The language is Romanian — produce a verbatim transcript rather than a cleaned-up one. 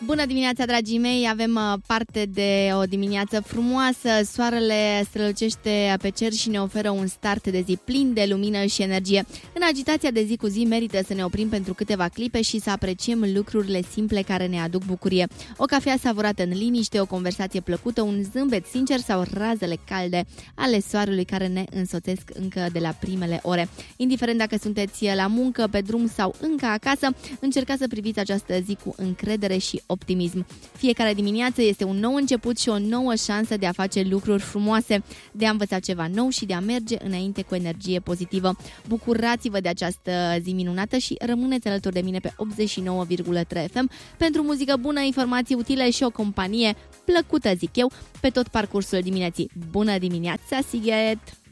Bună dimineața, dragii mei! Avem parte de o dimineață frumoasă. Soarele strălucește pe cer și ne oferă un start de zi plin de lumină și energie. În agitația de zi cu zi merită să ne oprim pentru câteva clipe și să apreciem lucrurile simple care ne aduc bucurie. O cafea savurată în liniște, o conversație plăcută, un zâmbet sincer sau razele calde ale soarelui care ne însoțesc încă de la primele ore. Indiferent dacă sunteți la muncă, pe drum sau încă acasă, încercați să priviți această zi cu încredere și optimism. Fiecare dimineață este un nou început și o nouă șansă de a face lucruri frumoase, de a învăța ceva nou și de a merge înainte cu energie pozitivă. Bucurați-vă de această zi minunată și rămâneți alături de mine pe optzeci și nouă virgulă trei F M pentru muzică bună, informații utile și o companie plăcută, zic eu, pe tot parcursul dimineții. Bună dimineața, Sighet!